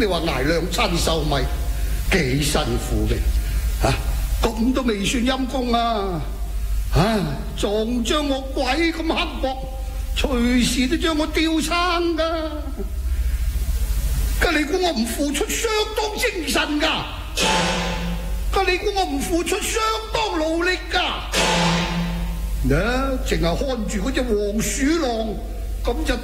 你話捱兩餐壽米幾辛苦嘅嚇，咁都未算陰功啊！仲將我鬼咁刻薄，隨時都將我吊撐噶。咁你估我唔付出相當精神噶？咁你估我唔付出相當努力噶？淨係看住嗰隻黃鼠狼咁就